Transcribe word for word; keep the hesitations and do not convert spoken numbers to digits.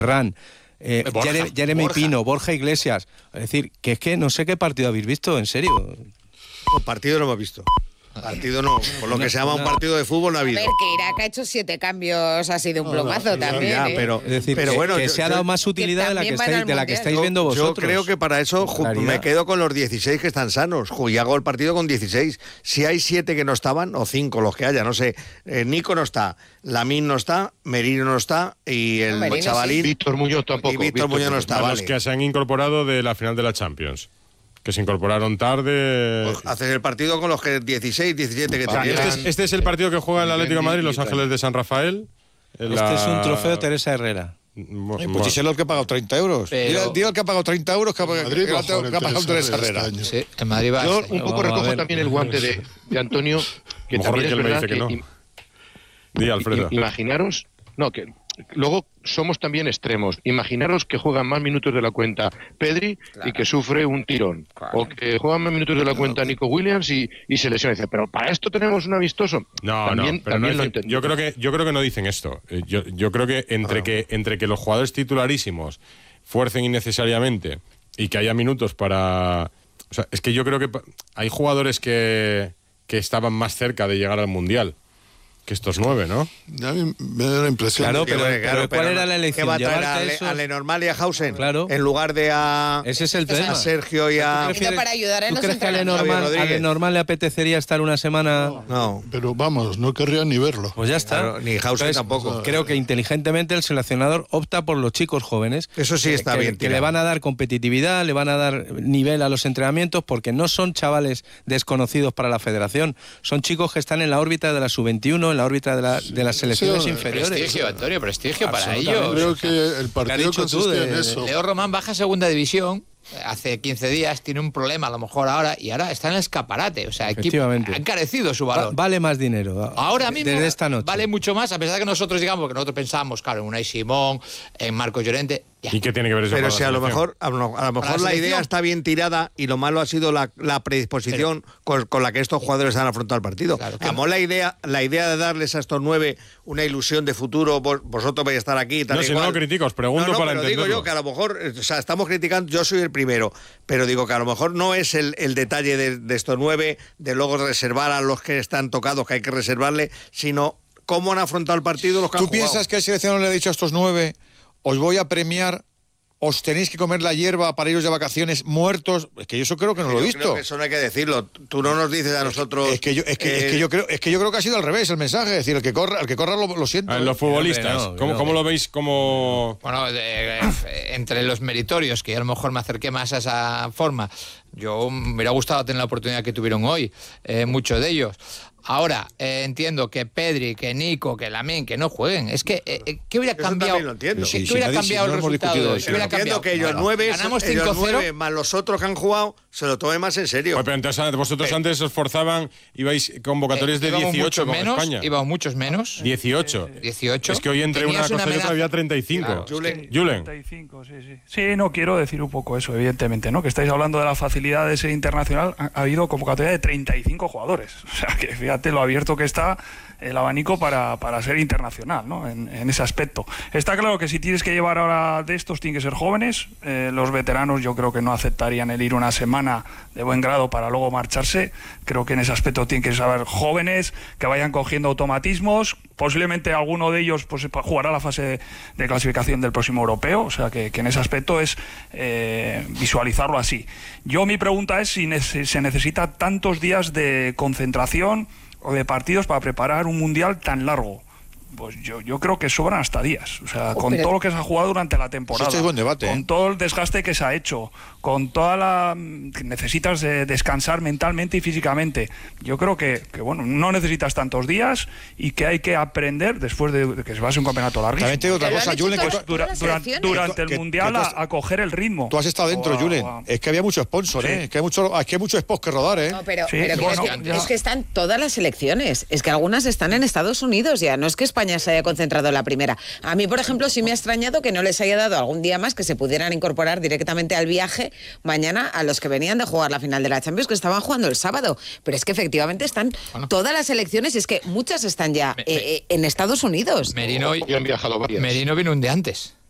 Ran, eh, Borja, Jeremy, Jeremy Borja. Pino, Borja Iglesias. Es decir, que es que no sé qué partido habéis visto, en serio. No, partido no hemos visto. Partido no, por lo que se llama un partido de fútbol no ha A habido. ver, que Irak ha hecho siete cambios, ha sido un plomazo también. Ya, ¿eh? pero, Es decir, pero que, bueno, que yo- se ha yo- dado más utilidad de la que también van estáis, al de la que Mundial. estáis yo- viendo vosotros. Yo creo que para eso ju- Claridad. me quedo con los dieciséis que están sanos. Ju- Y hago el partido con dieciséis. Si hay siete que no estaban, o cinco, los que haya, no sé. Eh, Nico no está, Lamine no está, Merino no está, y el No, Merino chavalín. Víctor Muñoz tampoco. Y Víctor Muñoz no está, A vale. los que se han incorporado de la final de la Champions. Que se incorporaron tarde. Pues haces el partido con los que dieciséis, diecisiete que Ah, tenían. este, es, este es el partido que juega el Atlético de Madrid, Los Ángeles de San Rafael. En Este la- es un trofeo Teresa Herrera. Mo- Ay, mo- pues díselo al que ha pagado treinta euros. Pero- Dile, dile al que ha pagado treinta euros que ha, pagado- Madrid que va ha, a jugar que ha el pagado Teresa Teresa Herrera Herrera. este año. Sí, en Madrid va. Yo sí. un poco Vamos a recojo ver. también el guante de, de Antonio, que Mejor también es Riquelme verdad dice que que, no. im- Di, Alfredo. i- imaginaros, no, que luego somos también extremos. Imaginaros que juegan más minutos de la cuenta Pedri y que sufre un tirón. O que juegan más minutos de la cuenta Nico Williams y, y se lesiona. Dice, pero para esto tenemos un amistoso. No, también, no, pero también no lo dicen- entendí. yo creo que yo creo que no dicen esto. Eh, Yo, yo creo que entre que entre que los jugadores titularísimos fuercen innecesariamente y que haya minutos para, o sea, es que yo creo que pa- hay jugadores que que estaban más cerca de llegar al mundial que estos nueve, ¿no? A mí me da la impresión Claro, de que pero- ¿cuál era la elección? ¿Qué va a traer ¿Llevarte a, Le- esos? a Lenormand y a Hausen? Claro. En lugar de a, Ese es el a tema. Sergio y a. prefieres- para ayudar en ¿Tú los crees que a entrenamientos. Lenormand, Javier a Rodríguez. Lenormand le apetecería estar una semana? No. pero vamos, no querría ni verlo. Pues ya está. Claro, ni Hausen tampoco. Creo que inteligentemente el seleccionador opta por los chicos jóvenes. Eso sí que- está que, bien Que tirado. le van a dar competitividad, le van a dar nivel a los entrenamientos, porque no son chavales desconocidos para la federación. Son chicos que están en la órbita de la sub veintiuno, en la órbita de, la- de las selecciones Sí, inferiores. Prestigio, Antonio, prestigio para Absolutamente. ellos. Creo que el has partido dicho tú consistía de- en eso. Leo Román baja a segunda división hace quince días, tiene un problema a lo mejor ahora y ahora está en el escaparate. O sea, aquí Efectivamente. ha encarecido su Va- valor. vale más dinero. Ahora mismo Desde esta noche. vale mucho más, a pesar de que nosotros digamos, porque nosotros pensamos, claro, en Unai Simón, en Marcos Llorente. Ya. ¿Y qué tiene que ver eso Pero con si la a lo selección? mejor, a lo, a lo mejor la la, selección. idea está bien tirada y lo malo ha sido la, la predisposición con, con la que estos jugadores han afrontado el partido. Claro, a que lo mejor la idea, la idea de darles a estos nueve una ilusión de futuro, vos- vosotros vais a estar aquí. Tal No, y si no cual. lo critico, os pregunto No, no, para pero digo entenderlo. yo que a lo mejor, eh, o sea, estamos criticando, yo soy el primero, pero digo que a lo mejor no es el, el detalle de, de estos nueve, de luego reservar a los que están tocados, que hay que reservarle, sino cómo han afrontado el partido los que ¿Tú han jugado. piensas que el seleccionador le ha dicho a estos nueve, os voy a premiar, os tenéis que comer la hierba para iros de vacaciones muertos? Es que yo eso creo que no lo he Yo visto. creo que eso no hay que decirlo. Tú no nos dices a nosotros. Es que yo, es que, eh, es que yo creo, es que yo creo que ha sido al revés el mensaje, es decir, el que corra, el que corra lo, lo siento. A ver, los futbolistas, no, ¿cómo, no. cómo lo veis como Bueno, eh, eh, entre los meritorios, que a lo mejor me acerqué más a esa forma, yo me hubiera gustado tener la oportunidad que tuvieron hoy, eh, muchos de ellos. Ahora, eh, entiendo que Pedri, que Nico, que Lamine, que no jueguen. Es que, eh, eh, ¿qué hubiera Eso cambiado? también lo entiendo. ¿Qué, Sí, qué sí, hubiera nadie- cambiado sí, no el hemos resultado? discutido ¿Qué eso. hubiera Entiendo cambiado? que ellos Nada. nueve, Ganamos ellos cinco cero. nueve más los otros que han jugado, se lo tomen más en serio. Pues, pero entonces vosotros Eh, antes os forzaban, ibais convocatorias de íbamos dieciocho muchos con menos, España. íbamos muchos menos. dieciocho. dieciocho. Es que hoy entre una Tenías cosa y otra amenaza. había treinta y cinco. Claro. Julen. Julen. treinta y cinco, sí, sí. Sí, no quiero decir un poco eso, evidentemente, ¿no? Que estáis hablando de la facilidad de ser internacional. Ha, ha habido convocatoria de treinta y cinco jugadores. O sea, que fíjate lo abierto que está el abanico para, para ser internacional, ¿no? En, en ese aspecto. Está claro que si tienes que llevar ahora de estos, tienen que ser jóvenes. Eh, los veteranos yo creo que no aceptarían el ir una semana de buen grado para luego marcharse. Creo que en ese aspecto tienen que saber jóvenes, que vayan cogiendo automatismos. Posiblemente alguno de ellos pues jugará la fase de clasificación del próximo europeo. O sea, que, que en ese aspecto es eh, visualizarlo así. Yo mi pregunta es si ne- se necesita tantos días de concentración o de partidos para preparar un mundial tan largo. Pues yo, yo creo que sobran hasta días. O sea, Oh, con pero- todo lo que se ha jugado durante la temporada. Este es buen debate, Con ¿eh? todo el desgaste que se ha hecho. Con toda la... que necesitas eh, descansar mentalmente y físicamente. Yo creo que, que, bueno, no necesitas tantos días y que hay que aprender después de, de que se va a ser un campeonato larguísimo. También te digo otra Pero lo han cosa, hecho Julen, que todas- tú, Dura- las duran- selecciones. durante Que- el que- mundial que tú has- a, a coger el ritmo. tú has estado dentro, O a- Julen. o a- Es que había mucho sponsor, Sí. ¿eh? Es que hay mucho, es que hay mucho spot que rodar, ¿eh? No, pero, Sí, pero que bueno, es, que, ya. es que están todas las selecciones. Es que algunas están en Estados Unidos ya. No es que España se haya concentrado en la primera. A mí, por ejemplo, sí me ha extrañado que no les haya dado algún día más que se pudieran incorporar directamente al viaje mañana a los que venían de jugar la final de la Champions, que estaban jugando el sábado. Pero es que efectivamente están Bueno. todas las selecciones y es que muchas están ya Me- eh, eh, en Estados Unidos. Merino, Y han viajado varias. Merino vino un día antes.